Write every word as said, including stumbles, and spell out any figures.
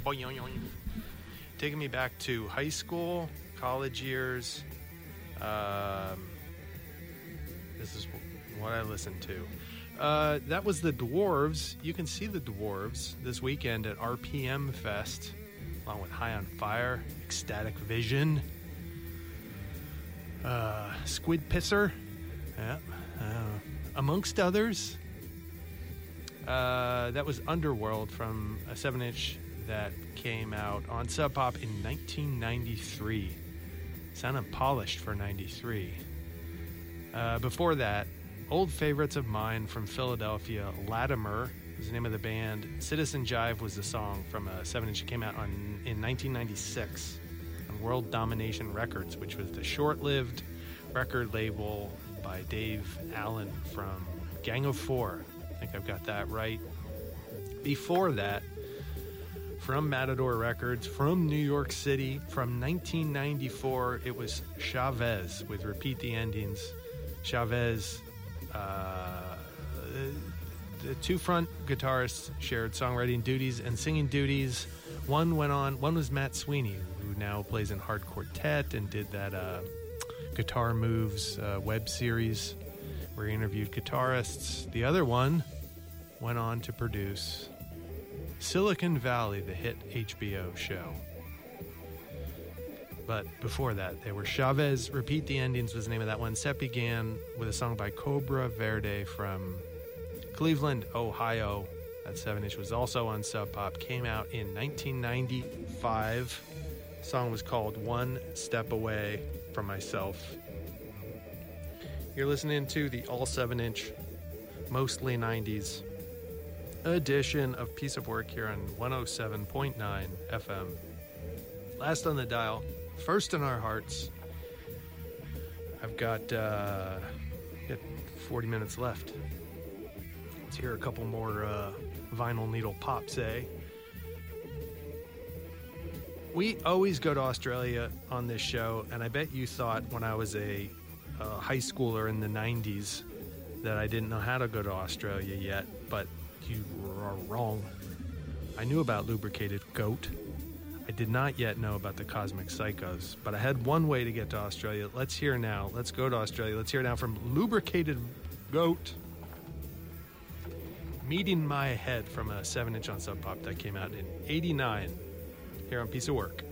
Taking me back to high school, college years. Um, this is what I listened to. Uh, that was the Dwarves. You can see the Dwarves this weekend at R P M Fest, along with High on Fire, Ecstatic Vision, uh, Squid Pisser, yeah, uh, amongst others. Uh, that was Underworld from a seven inch that came out on Sub Pop in nineteen ninety-three. Sounded polished for ninety-three. Uh, before that, old favorites of mine from Philadelphia, Latimer is the name of the band. Citizen Jive was the song from a seven inch that came out on, in nineteen ninety-six on World Domination Records, which was the short-lived record label by Dave Allen from Gang of Four. I think I've got that right. Before that, from Matador Records, from New York City, from nineteen ninety-four, it was Chavez with Repeat the Endings. Chavez, uh, the two front guitarists shared songwriting duties and singing duties. One went on, one was Matt Sweeney, who now plays in Hard Quartet and did that uh, Guitar Moves uh, web series where he interviewed guitarists. The other one went on to produce Silicon Valley, the hit H B O show. But before that, they were Chavez. Repeat the Endings was the name of that one. Set began with a song by Cobra Verde from Cleveland, Ohio. That seven inch was also on Sub Pop. Came out in nineteen ninety-five. The song was called One Step Away from Myself. You're listening to the all seven inch, mostly nineties edition of Piece of Work here on one oh seven point nine F M. Last on the dial, first in our hearts. I've got, uh, got forty minutes left. Let's hear a couple more uh, vinyl needle pops, eh? We always go to Australia on this show, and I bet you thought when I was a, a high schooler in the nineties that I didn't know how to go to Australia yet, but you are wrong. I knew about Lubricated Goat. I did not yet know about the Cosmic Psychos, but I had one way to get to Australia. Let's hear now. Let's go to Australia. Let's hear now from Lubricated Goat. Meeting My Head from a seven inch on Sub Pop that came out in eighty-nine here on Piece of Work.